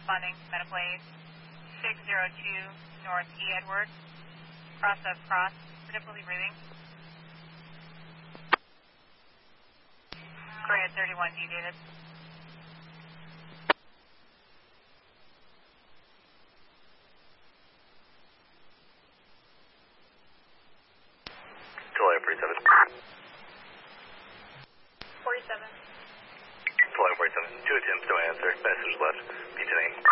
responding, medical aid, 602 North E. Edward, process cross, for difficulty breathing. Korea 31D, David. Delay 47. 47. Delay 47. 2 attempts, no answer. Message left. Beat to name.